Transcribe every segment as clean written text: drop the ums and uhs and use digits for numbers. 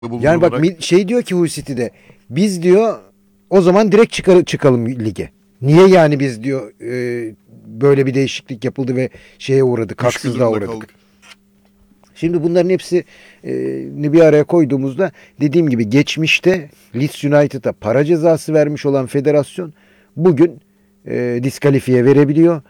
Yani bak şey diyor ki Hull City'de, biz diyor o zaman direkt çıkalım lige. Niye yani biz diyor böyle bir değişiklik yapıldı ve şeye uğradık, haksızlığa uğradık. Kaldık. Şimdi bunların hepsini bir araya koyduğumuzda dediğim gibi geçmişte Leeds United'a para cezası vermiş olan federasyon bugün diskalifiye verebiliyor.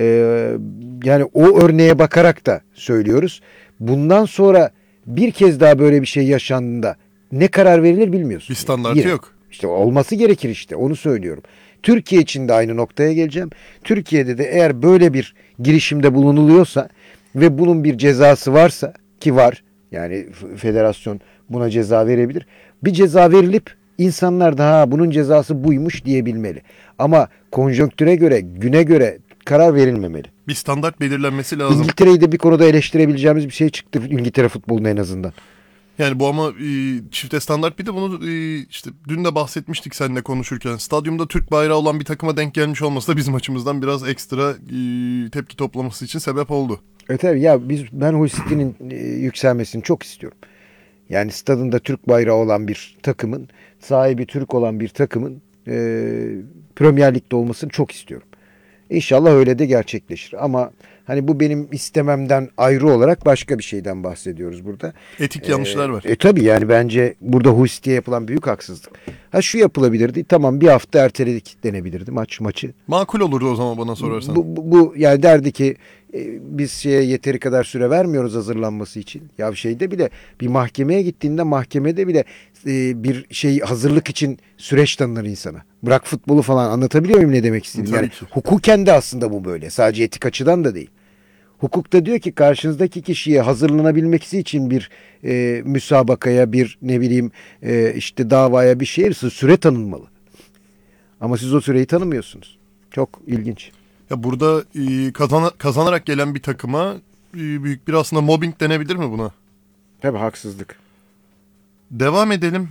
Yani o örneğe bakarak da söylüyoruz. Bundan sonra bir kez daha böyle bir şey yaşandığında ne karar verilir bilmiyorsun. Bir standartı yok. İşte olması gerekir, işte onu söylüyorum. Türkiye için de aynı noktaya geleceğim. Türkiye'de de eğer böyle bir girişimde bulunuluyorsa ve bunun bir cezası varsa, ki var, yani federasyon buna ceza verebilir. Bir ceza verilip insanlar da bunun cezası buymuş diyebilmeli. Ama konjonktüre göre, güne göre karar verilmemeli. Bir standart belirlenmesi lazım. İngiltere'yi de bir konuda eleştirebileceğimiz bir şey çıktı İngiltere futboluna en azından. Yani bu ama çifte standart, bir de bunu işte dün de bahsetmiştik seninle konuşurken. Stadyumda Türk bayrağı olan bir takıma denk gelmiş olması da bizim açımızdan biraz ekstra tepki toplaması için sebep oldu. Evet ya ben Hull City'nin yükselmesini çok istiyorum. Yani stadında Türk bayrağı olan bir takımın, sahibi Türk olan bir takımın Premier Lig'de olmasını çok istiyorum. İnşallah öyle de gerçekleşir. Ama hani bu benim istememden ayrı olarak başka bir şeyden bahsediyoruz burada. Etik yanlışlar var. Tabii yani bence burada Hull City'ye yapılan büyük haksızlık. Şu yapılabilirdi. Tamam, bir hafta erteledik denebilirdi maçı. Makul olurdu o zaman bana sorarsan. Bu yani derdi ki biz yeteri kadar süre vermiyoruz hazırlanması için. Ya şeyde bile bir mahkemeye gittiğinde mahkemede bile bir hazırlık için süreç tanınır insana. Bırak futbolu falan, anlatabiliyor muyum ne demek istediğimi? Yani hukuken de aslında bu böyle. Sadece etik açıdan da değil. Hukukta diyor ki karşınızdaki kişiye hazırlanabilmesi için bir müsabakaya, bir işte davaya, bir şeye süre tanınmalı. Ama siz o süreyi tanımıyorsunuz. Çok ilginç. Ya burada kazanarak gelen bir takıma büyük bir aslında mobbing denebilir mi buna? Tabii, haksızlık. Devam edelim.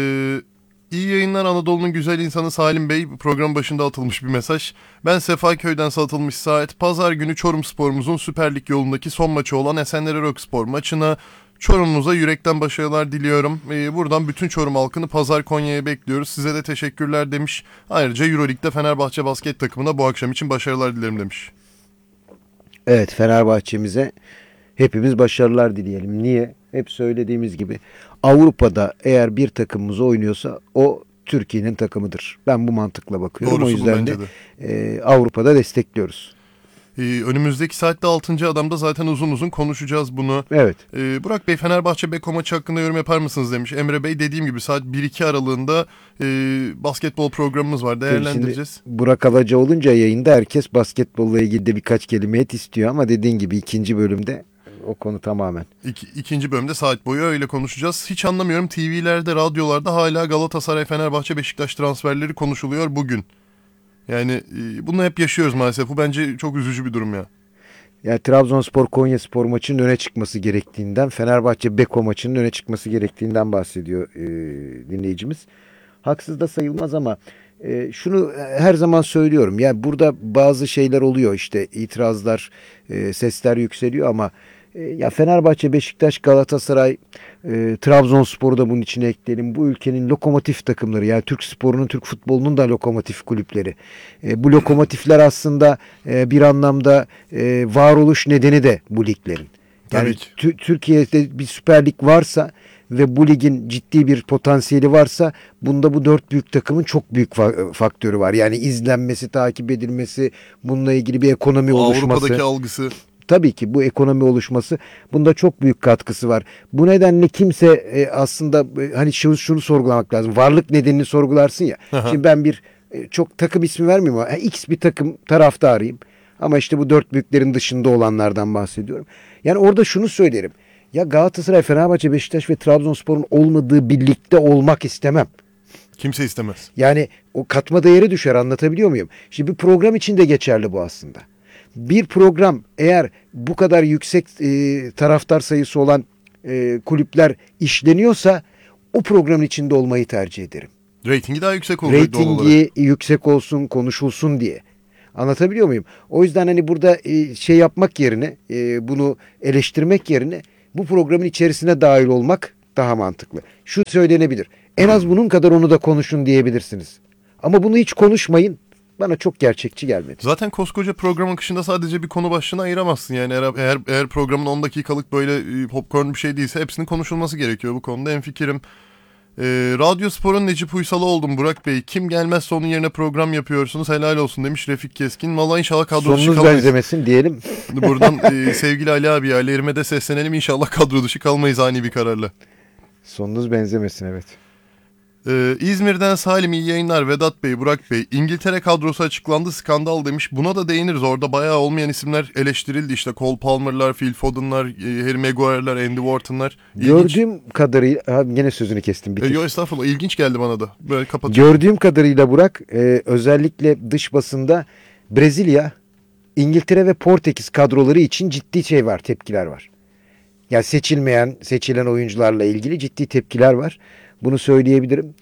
İyi yayınlar Anadolu'nun güzel insanı Salim Bey. Program başında atılmış bir mesaj. Ben Sefaköy'den satılmış Saat. Pazar günü Çorum sporumuzun Süper Lig yolundaki son maçı olan Esenler Erokspor maçına Çorum'umuza yürekten başarılar diliyorum. Buradan bütün Çorum halkını Pazar Konya'ya bekliyoruz. Size de teşekkürler demiş. Ayrıca Euroleague'de Fenerbahçe basket takımına bu akşam için başarılar dilerim demiş. Evet, Fenerbahçe'mize hepimiz başarılar dileyelim. Niye? Hep söylediğimiz gibi Avrupa'da eğer bir takımımız oynuyorsa o Türkiye'nin takımıdır. Ben bu mantıkla bakıyorum. Doğrusu, o yüzden de Avrupa'da destekliyoruz. Önümüzdeki saatte 6. Adam'da zaten uzun uzun konuşacağız bunu. Evet. Burak Bey, Fenerbahçe Beko maçı hakkında yorum yapar mısınız demiş. Emre Bey, dediğim gibi saat 1-2 aralığında basketbol programımız var. Değerlendireceğiz. Şimdi Burak Avaca olunca yayında herkes basketbolla ilgili de birkaç kelime istiyor ama dediğin gibi ikinci bölümde o konu tamamen. İkinci bölümde saat boyu öyle konuşacağız. Hiç anlamıyorum, TV'lerde, radyolarda hala Galatasaray, Fenerbahçe, Beşiktaş transferleri konuşuluyor bugün. Yani bunu hep yaşıyoruz maalesef. Bu bence çok üzücü bir durum ya. Yani Trabzonspor Konyaspor maçının öne çıkması gerektiğinden, Fenerbahçe Beko maçının öne çıkması gerektiğinden bahsediyor dinleyicimiz. Haksız da sayılmaz ama şunu her zaman söylüyorum. Yani burada bazı şeyler oluyor, işte itirazlar, sesler yükseliyor ama ya Fenerbahçe, Beşiktaş, Galatasaray, Trabzonspor'u da bunun içine ekleyelim. Bu ülkenin lokomotif takımları, yani Türk sporunun, Türk futbolunun da lokomotif kulüpleri. Bu lokomotifler aslında bir anlamda varoluş nedeni de bu liglerin. Yani Türkiye'de bir Süper Lig varsa ve bu ligin ciddi bir potansiyeli varsa bunda bu dört büyük takımın çok büyük faktörü var. Yani izlenmesi, takip edilmesi, bununla ilgili bir ekonomi oluşması. Avrupa'daki algısı. Tabii ki bu ekonomi oluşması, bunda çok büyük katkısı var. Bu nedenle kimse aslında hani şunu sorgulamak lazım. Varlık nedenini sorgularsın ya. Aha. Şimdi ben çok takım ismi vermiyorum ama X bir takım taraftarıyım. Ama işte bu dört büyüklerin dışında olanlardan bahsediyorum. Yani orada şunu söylerim. Ya Galatasaray, Fenerbahçe, Beşiktaş ve Trabzonspor'un olmadığı birlikte olmak istemem. Kimse istemez. Yani o katma değeri düşer, anlatabiliyor muyum? Şimdi bir program için de geçerli bu aslında. Bir program eğer bu kadar yüksek taraftar sayısı olan kulüpler işleniyorsa o programın içinde olmayı tercih ederim. Reytingi daha yüksek olacak. Reytingi yüksek olsun, konuşulsun diye. Anlatabiliyor muyum? O yüzden hani burada yapmak yerine, bunu eleştirmek yerine bu programın içerisine dahil olmak daha mantıklı. Şu söylenebilir. En az bunun kadar onu da konuşun diyebilirsiniz. Ama bunu hiç konuşmayın. Bana çok gerçekçi gelmedi. Zaten koskoca program akışında sadece bir konu başlığına ayıramazsın. Yani eğer programın 10 dakikalık böyle popcorn bir şey değilse hepsinin konuşulması gerekiyor bu konuda. Hemfikirim. Radyospor'un Necip Uysal'ı oldum Burak Bey. Kim gelmezse onun yerine program yapıyorsunuz. Helal olsun demiş Refik Keskin. Valla inşallah kadro dışı Sonunuz kalmayız. benzemesin diyelim. Buradan sevgili Ali abi, Ali Erim'e de seslenelim. İnşallah kadro dışı kalmayız ani bir kararla. Sonunuz benzemesin, evet. İzmir'den Salim, iyi yayınlar. Vedat Bey, Burak Bey. İngiltere kadrosu açıklandı, skandal demiş. Buna da değiniriz. Orada bayağı olmayan isimler eleştirildi. İşte Cole Palmer'lar, Phil Foden'lar, Harry Maguire'lar, Andy Wharton'lar. Gördüğüm kadarıyla yine sözünü kestim. Bitir. Yok estağfurullah, ilginç geldi bana da. Böyle kapatıyorum. Gördüğüm kadarıyla Burak, özellikle dış basında Brezilya, İngiltere ve Portekiz kadroları için ciddi şey var, tepkiler var. Yani seçilen oyuncularla ilgili ciddi tepkiler var. Bunu söyleyebilirim.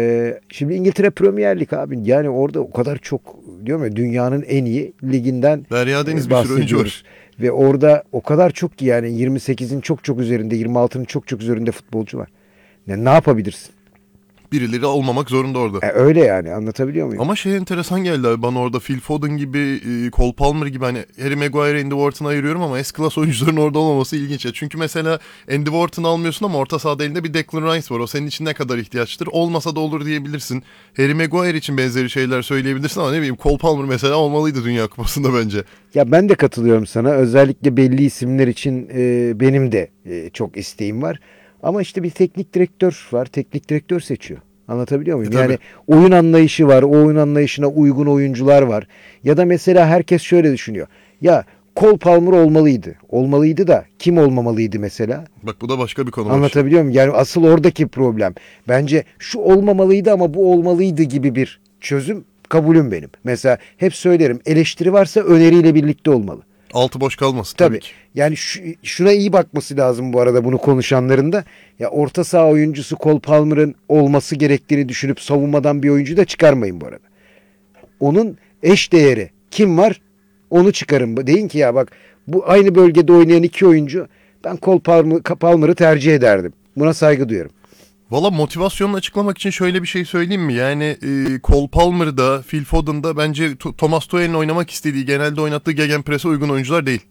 Şimdi İngiltere Premier Lig abi. Yani orada o kadar çok, diyorum ya, dünyanın en iyi liginden Derya Deniz bir sürü oyuncu var. Ve orada o kadar çok ki, yani 28'in çok üzerinde, 26'nın çok üzerinde futbolcu var. Ne yapabilirsin? Birileri olmamak zorunda orada. Öyle yani, anlatabiliyor muyum? Ama şey enteresan geldi abi bana orada, Phil Foden gibi, Cole Palmer gibi, hani Harry Maguire, Andy Wharton'u ayırıyorum ama S-Class oyuncuların orada olmaması ilginç. Çünkü mesela Andy Wharton'u almıyorsun ama orta sahada elinde bir Declan Rice var. O senin için ne kadar ihtiyaçtır? Olmasa da olur diyebilirsin. Harry Maguire için benzeri şeyler söyleyebilirsin ama ne bileyim, Cole Palmer mesela olmalıydı Dünya Kupası'nda bence. Ya ben de katılıyorum sana. Özellikle belli isimler için benim de çok isteğim var. Ama işte bir teknik direktör var. Teknik direktör seçiyor. Anlatabiliyor muyum? Yani oyun anlayışı var. O oyun anlayışına uygun oyuncular var. Ya da mesela herkes şöyle düşünüyor. Ya Cole Palmer olmalıydı. Olmalıydı da kim olmamalıydı mesela? Bak bu da başka bir konu. Anlatabiliyor muyum? Yani asıl oradaki problem. Bence şu olmamalıydı ama bu olmalıydı gibi bir çözüm kabulüm benim. Mesela hep söylerim, eleştiri varsa öneriyle birlikte olmalı. Altı boş kalmasın tabii ki. Yani şuna iyi bakması lazım bu arada bunu konuşanların da. Ya orta saha oyuncusu Cole Palmer'ın olması gerektiğini düşünüp savunmadan bir oyuncu da çıkarmayın bu arada. Onun eş değeri kim var? Onu çıkarın. Deyin ki ya bak, bu aynı bölgede oynayan iki oyuncu, ben Cole Palmer'ı tercih ederdim. Buna saygı duyarım. Valla motivasyonunu açıklamak için şöyle bir şey söyleyeyim mi? Yani Cole Palmer'da, Phil Foden'da bence Thomas Tuchel'in oynamak istediği, genelde oynattığı gegenpress'e uygun oyuncular değil.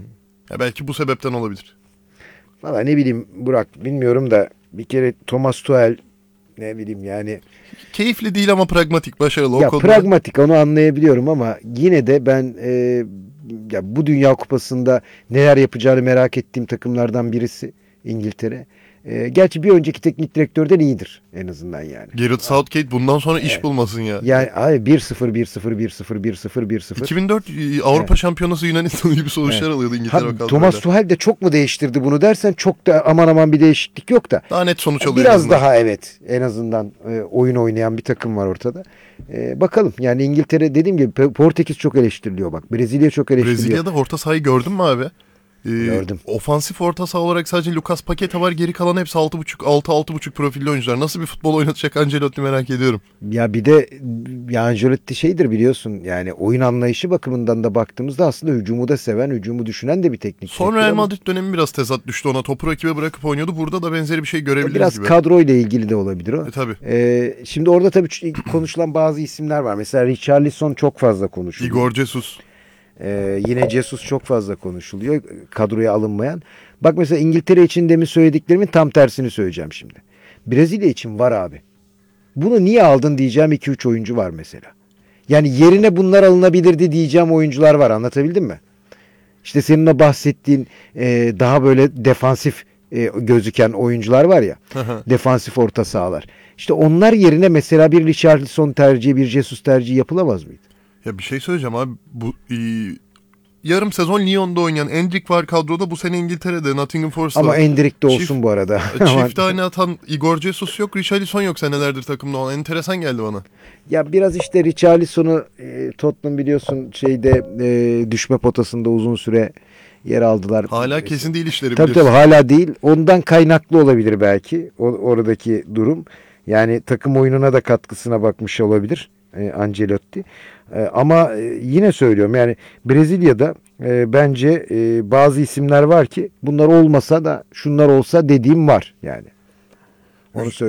Ya belki bu sebepten olabilir. Valla ne bileyim Burak, bilmiyorum da bir kere Thomas Tuchel, ne bileyim yani. Keyifli değil ama pragmatik, başarılı. Ya o konuda. pragmatik, onu anlayabiliyorum ama yine de ben ya bu Dünya Kupası'nda neler yapacağını merak ettiğim takımlardan birisi İngiltere. Gerçi bir önceki teknik direktörden iyidir en azından yani. Gareth Southgate bundan sonra iş bulmasın ya. Yani abi 1-0, 1-0, 1-0, 1-0, 1-0. 2004 Avrupa Şampiyonası Yunanistan gibi sonuçlar alıyordu İngiltere kadroyla. Thomas Tuchel de çok mu değiştirdi bunu dersen, çok da aman bir değişiklik yok da. Daha net sonuç alıyor. Biraz daha evet, en azından oyun oynayan bir takım var ortada. Bakalım yani İngiltere, dediğim gibi Portekiz çok eleştiriliyor bak. Brezilya çok eleştiriliyor. Brezilya'da orta sahayı gördün mü abi? Gördüm. Ofansif orta saha olarak sadece Lucas Paqueta var. Geri kalan hepsi 6.5 profilli oyuncular. Nasıl bir futbol oynatacak Ancelotti merak ediyorum. Ya bir de ya Ancelotti şeydir biliyorsun, yani oyun anlayışı bakımından da baktığımızda aslında hücumu da seven, hücumu düşünen de bir teknik. Son Real Madrid dönemi biraz tezat düştü ona. Topu rakibe bırakıp oynuyordu. Burada da benzeri bir şey görebiliriz biraz gibi. kadroyla ilgili de olabilir o. Tabii. Şimdi orada tabii konuşulan bazı isimler var. Mesela Richarlison çok fazla konuşuluyor. Igor Jesus. Yine Jesus çok fazla konuşuluyor, kadroya alınmayan. Bak mesela İngiltere için demin söylediklerimin tam tersini söyleyeceğim şimdi. Brezilya için var abi. Bunu niye aldın diyeceğim 2-3 oyuncu var mesela. Yani yerine bunlar alınabilirdi diyeceğim oyuncular var, anlatabildim mi? İşte senin o bahsettiğin daha böyle defansif gözüken oyuncular var ya. Defansif orta sahalar. İşte onlar yerine mesela bir Richarlison tercihi, bir Jesus tercihi yapılamaz mıydı? Ya bir şey söyleyeceğim abi. Bu yarım sezon Lyon'da oynayan Endrick var kadroda. Bu sene İngiltere'de Nottingham Forest'ta. Ama Endrick de olsun bu arada. Çift tane atan Igor Jesus yok. Richarlison yok senelerdir takımda olan. Enteresan geldi bana. Ya biraz işte Richarlison'u Tottenham biliyorsun düşme potasında uzun süre yer aldılar. Hala kesin değil işleri. Tabii hala değil. Ondan kaynaklı olabilir belki oradaki durum. Yani takım oyununa da katkısına bakmış olabilir Ancelotti. Ama yine söylüyorum yani Brezilya'da bence bazı isimler var ki bunlar olmasa da şunlar olsa dediğim var yani. Onu